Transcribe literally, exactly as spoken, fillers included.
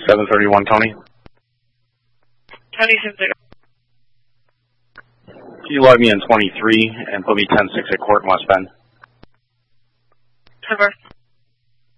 seven thirty-one, Tony. Tony seven thirty. Can you log me in twenty-three and put me ten six at Court in West Bend? Cover.